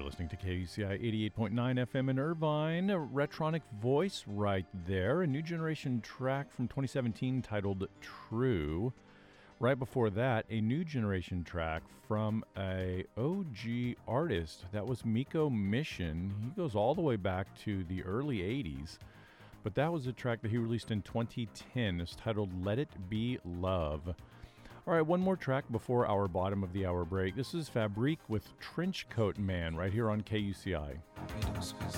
listening to KUCI 88.9 FM in Irvine. Retronic Voice right there. A New Generation track from 2017 titled True. Right before that, a New Generation track from a OG artist. That was Miko Mission. He goes all the way back to the early 80s. But that was a track that he released in 2010. It's titled Let It Be Love. All right, one more track before our bottom of the hour break. This is Fabrique with Trenchcoat Man right here on KUCI.